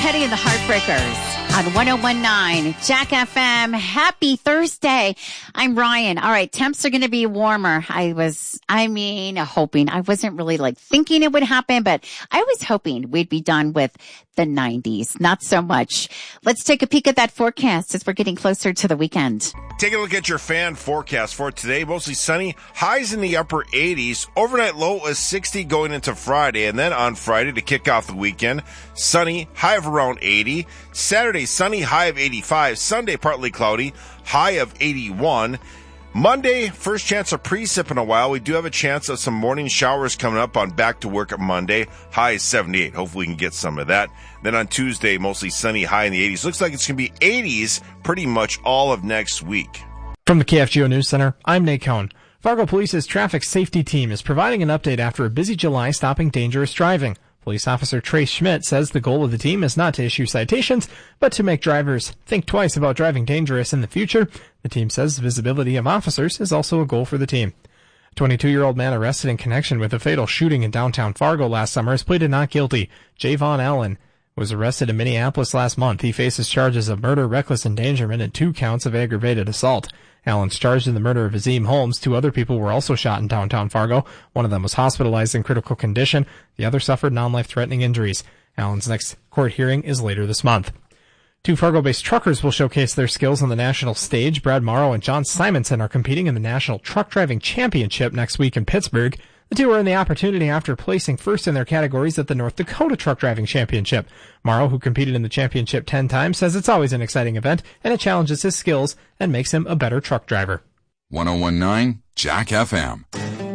Petty and the Heartbreakers on 101.9 Jack FM. Happy Thursday. I'm Ryan. All right. Temps are going to be warmer. Hoping. I wasn't really thinking it would happen, but I was hoping we'd be done with the 90s. Not so much. Let's take a peek at that forecast as we're getting closer to the weekend. Take a look at your fan forecast for today. Mostly sunny, highs in the upper 80s. Overnight low is 60 going into Friday. And then on Friday to kick off the weekend, sunny, high of around 80. Saturday, sunny, high of 85. Sunday, partly cloudy, high of 81. Monday, first chance of precip in a while. We do have a chance of some morning showers coming up on back to work Monday. High is 78. Hopefully we can get some of that. Then on Tuesday, mostly sunny, high in the 80s. Looks like it's going to be 80s pretty much all of next week. From the KFGO News Center, I'm Nate Cohn. Fargo Police's traffic safety team is providing an update after a busy July stopping dangerous driving. Police Officer Trace Schmidt says the goal of the team is not to issue citations, but to make drivers think twice about driving dangerous in the future. The team says visibility of officers is also a goal for the team. A 22-year-old man arrested in connection with a fatal shooting in downtown Fargo last summer has pleaded not guilty. Javon Allen was arrested in Minneapolis last month. He faces charges of murder, reckless endangerment, and 2 counts of aggravated assault. Allen's charged in the murder of Azim Holmes. 2 other people were also shot in downtown Fargo. One of them was hospitalized in critical condition. The other suffered non-life-threatening injuries. Allen's next court hearing is later this month. 2 Fargo-based truckers will showcase their skills on the national stage. Brad Morrow and John Simonson are competing in the National Truck Driving Championship next week in Pittsburgh. The 2 are in the opportunity after placing first in their categories at the North Dakota Truck Driving Championship. Morrow, who competed in the championship 10 times, says it's always an exciting event, and it challenges his skills and makes him a better truck driver. 101.9 Jack FM.